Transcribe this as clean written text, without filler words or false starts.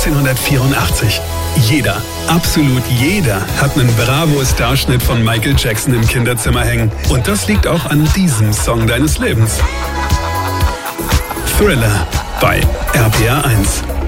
1984. Jeder, absolut jeder hat einen Bravo-Starschnitt von Michael Jackson im Kinderzimmer hängen. Und das liegt auch an diesem Song deines Lebens. Thriller bei RPR 1.